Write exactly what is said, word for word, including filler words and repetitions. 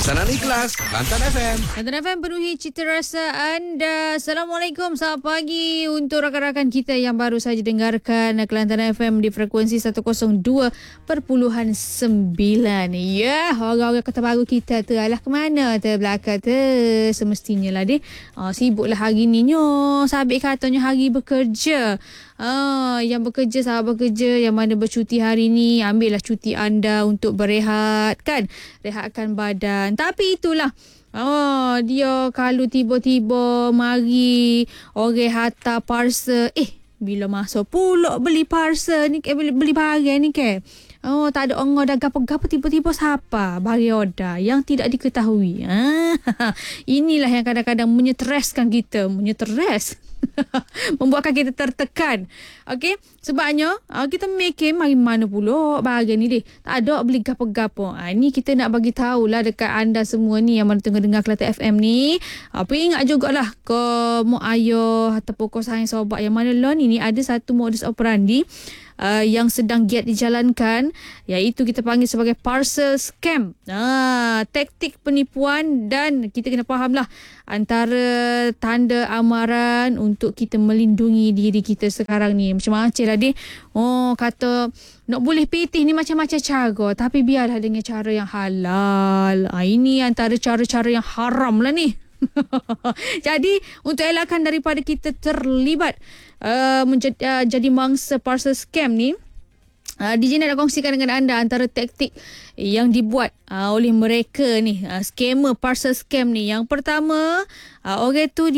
Pesanan ikhlas Kelantan F M. Kelantan F M penuhi cita rasa anda. Assalamualaikum, selamat pagi untuk rakan-rakan kita yang baru saja dengarkan Kelantan F M di frekuensi seratus dua perpuluhan sembilan. Ya, orang-orang kota baru kita tu alah ke mana tu belakang tu. Semestinya lah deh. Uh, sibuklah hari ni nyo. Sabit katanya hari bekerja. Ah, yang bekerja, sahabat bekerja yang mana bercuti hari ni, ambillah cuti anda untuk berehat kan, rehatkan badan. Tapi itulah, oh, dia kalau tiba-tiba mari orang hantar parcel, eh bila masuk pula beli parcel ni, eh, beli, beli barang ni ke. Oh, tak ada orang dah gapa-gapa, tiba-tiba siapa bagi order yang tidak diketahui. Ah, inilah yang kadang-kadang menyetreskan kita, menyetres. Membuatkan kita tertekan. Okey, sebabnya uh, kita mikir mari mana pula bahagian ni deh. Tak ada beli gapo-gapo. Ah, ni kita nak bagi tahulah dekat anda semua ni yang mana tengah dengar Kelantan F M ni. Apa uh, ingat jugalah ke mak ayah ataupun kau sayang sobat yang mana lon ini ada satu modus operandi Uh, yang sedang giat dijalankan, iaitu kita panggil sebagai parcel scam. Ah, taktik penipuan, dan kita kena fahamlah antara tanda amaran untuk kita melindungi diri kita sekarang ni. Macam-macam lah deh. Oh, kata nak boleh pitih ni macam-macam cara, tapi biarlah dengan cara yang halal. Ah, ini antara cara-cara yang haram lah ni. Jadi untuk elakkan daripada kita terlibat uh, menjadi, uh, jadi mangsa parcel scam ni, uh, D J nak kongsikan dengan anda antara taktik yang dibuat uh, oleh mereka ni, uh, scammer parcel scam ni. Yang pertama, uh, orang tu